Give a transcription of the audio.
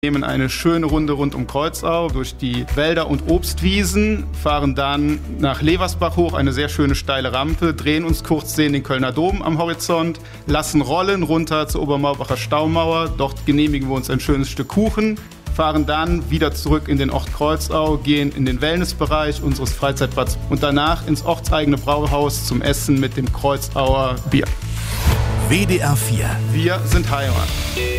Nehmen eine schöne Runde rund um Kreuzau durch die Wälder und Obstwiesen, fahren dann nach Leversbach hoch, eine sehr schöne steile Rampe, drehen uns kurz, sehen den Kölner Dom am Horizont, lassen rollen runter zur Obermaurbacher Staumauer, dort genehmigen wir uns ein schönes Stück Kuchen, fahren dann wieder zurück in den Ort Kreuzau, gehen in den Wellnessbereich unseres Freizeitbads und danach ins ortseigene Brauhaus zum Essen mit dem Kreuzauer Bier. WDR 4. Wir sind Heimat.